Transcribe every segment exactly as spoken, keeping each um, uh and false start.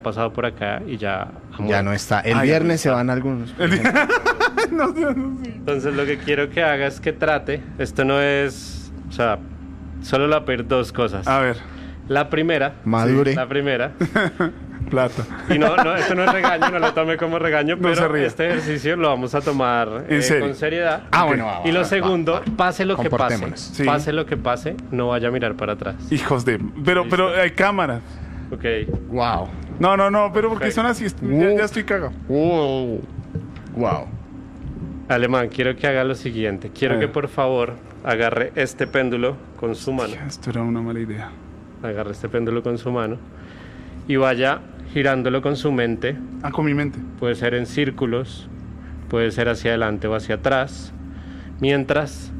pasado por acá y ya ha Ya muerto. no está. El Ah, ya viernes no se está. van algunos. no, no, no, sí. Entonces lo que quiero que haga es que trate, esto no es, o sea, solo le voy a pedir dos cosas. A ver, La primera, Madure. la primera, plata. y no, no, esto no es regaño, no lo tome como regaño, No se pero ría. este ejercicio lo vamos a tomar ¿En eh, serio? con seriedad. Ah, bueno, va, va, Y lo va, segundo, va, va. pase lo que pase, Comportémonos. Sí. pase lo que pase, no vaya a mirar para atrás. Hijos de... Pero, pero hay cámaras. Ok, Wow. No, no, no, pero porque Ok. son así. Ya, ya estoy cagado. Wow. Wow. Alemán, quiero que haga lo siguiente. Quiero A que ver. por favor agarre este péndulo con su mano. Esto era una mala idea. Agarre este péndulo con su mano y vaya girándolo con su mente. Ah, con mi mente. Puede ser en círculos, puede ser hacia adelante o hacia atrás, mientras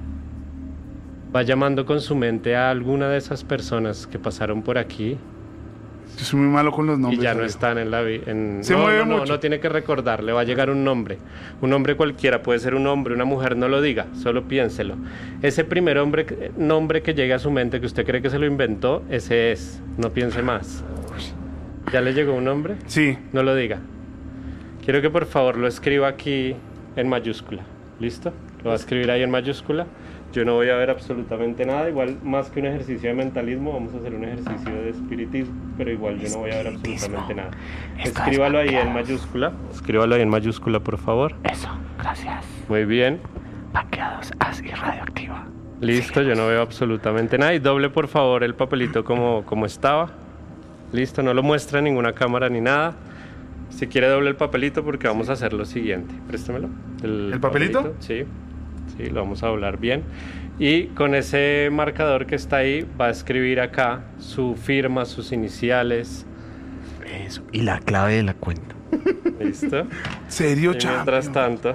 va llamando con su mente a alguna de esas personas que pasaron por aquí Yo soy muy malo con los y nombres. ya no amigo. están en la vida. Se no, mueve no, no, mucho. no tiene que recordar, le va a llegar un nombre, un nombre cualquiera, puede ser un hombre, una mujer, no lo diga, solo piénselo. Ese primer hombre, que- nombre que llegue a su mente que usted cree que se lo inventó, ese es, no piense más. ¿Ya le llegó un nombre? Sí. No lo diga. Quiero que por favor lo escriba aquí en mayúscula. ¿Listo? Lo va a escribir ahí en mayúscula. Yo no voy a ver absolutamente nada. Igual, más que un ejercicio de mentalismo, vamos a hacer un ejercicio de espiritismo. Pero igual yo no voy a ver absolutamente nada. Escríbalo ahí en mayúscula. Escríbalo ahí en mayúscula, por favor. Eso, gracias. Muy bien. Banqueados, así radioactiva. Listo, yo no veo absolutamente nada. Y doble, por favor, el papelito como, como estaba. Listo, no lo muestra en ninguna cámara ni nada. Si quiere doble el papelito porque vamos a hacer lo siguiente. Préstemelo. ¿El papelito? Sí, sí, lo vamos a doblar bien. Y con ese marcador que está ahí va a escribir acá su firma, sus iniciales. Eso. Y la clave de la cuenta. ¿Listo? Serio, Y chaval. mientras tanto,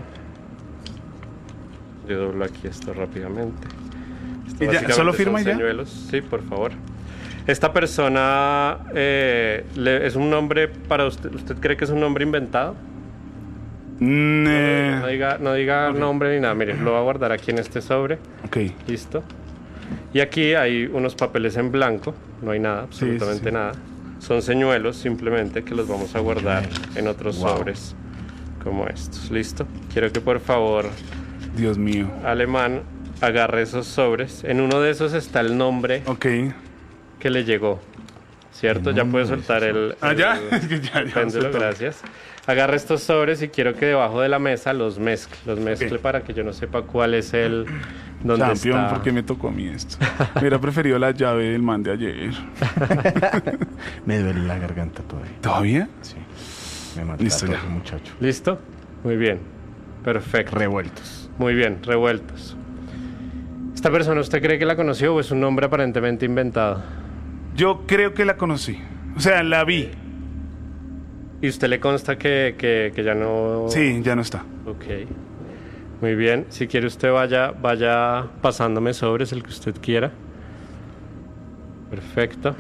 yo doblo aquí esto rápidamente. Esto ¿Y ya, básicamente solo son firma y ya? señuelos. Sí, por favor. Esta persona eh, le- es un nombre para usted. ¿Usted cree que es un nombre inventado? Mm, eh, No diga, no diga nombre ni nada. Mire, lo va a guardar aquí en este sobre. Ok. Listo. Y aquí hay unos papeles en blanco. No hay nada, Sí, absolutamente sí. nada. Son señuelos simplemente que los vamos a guardar en otros Wow. sobres como estos. Listo. Quiero que por favor, Dios mío. Alemán, agarre esos sobres. En uno de esos está el nombre Ok. que le llegó. ¿Cierto? Ya puede soltar el, Ah, ya. el- Es que ya, el ya, péndulo, suéltalo. gracias. Agarre estos sobres y quiero que debajo de la mesa los mezcle, los mezcle Ok. para que yo no sepa cuál es el donde Champion, está. ¿por qué me tocó a mí esto? Me hubiera preferido la llave del man de ayer. Me duele la garganta todavía. ¿Todavía? Sí. Me mató Listo, ya. ese muchacho. ¿Listo? Muy bien. Perfecto. Revueltos. Muy bien, revueltos. ¿Esta persona usted cree que la conoció o es un nombre aparentemente inventado? Yo creo que la conocí. O sea, la vi. ¿Y usted le consta que, que, que ya no...? Sí, ya no está. Ok. Muy bien. Si quiere usted vaya, vaya pasándome sobres el que usted quiera. Perfecto.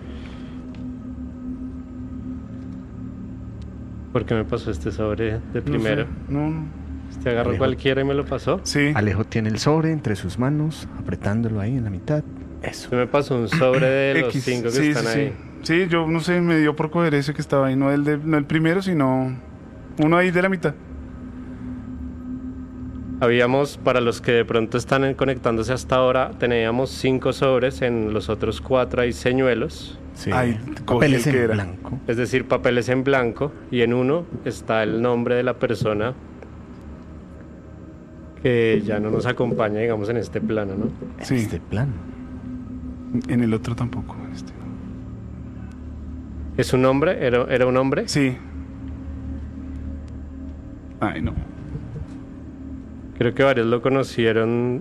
¿Por qué me pasó este sobre de primero? No, sé. no, no. Este agarró Alejo. cualquiera y me lo pasó. Sí. Alejo tiene el sobre entre sus manos, apretándolo ahí en la mitad. Eso. Se me pasó un sobre de los X. cinco que sí, están sí, ahí. sí. Sí, yo no sé, me dio por coger ese que estaba ahí. No el, de, no el primero, sino uno ahí de la mitad. Habíamos, para los que de pronto están en- conectándose hasta ahora, teníamos cinco sobres, en los otros cuatro hay señuelos, Sí. Ay, cogí Papeles el que en era. blanco. es decir, papeles en blanco, y en uno está el nombre de la persona que ya no nos acompaña, digamos, en este plano, ¿no? En Sí. este plan. En el otro tampoco. Este. ¿Es un hombre? ¿Era, era un hombre? Sí. Ay, no. Creo que varios lo conocieron.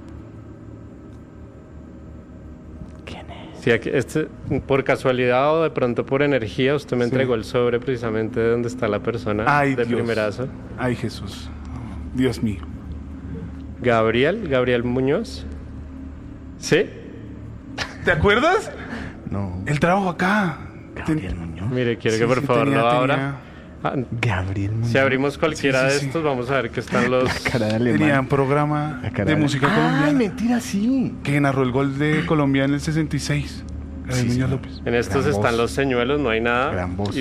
¿Quién es? Sí, aquí- este, por casualidad o de pronto por energía, usted me Sí. entregó el sobre precisamente de donde está la persona Ay, de Dios. primerazo. Ay, Jesús. Dios mío. Gabriel, Gabriel Muñoz. ¿Sí? ¿Te acuerdas? No. El trabajo acá. Gabriel Muñoz. Mire, quiero Sí, que por sí, favor tenía- lo abra. tenía- Ah, Gabriel Muñoz. si abrimos cualquiera Sí, sí, de sí. estos, vamos a ver que están los... La cara de alemán. Tenía un programa La cara de ale- música Ay, colombiana mentira, sí. que narró el gol de Colombia en el sesenta y seis. David Sí, Muñoz señor. López. En estos Gran están voz. los señuelos, no hay nada. Gran voz.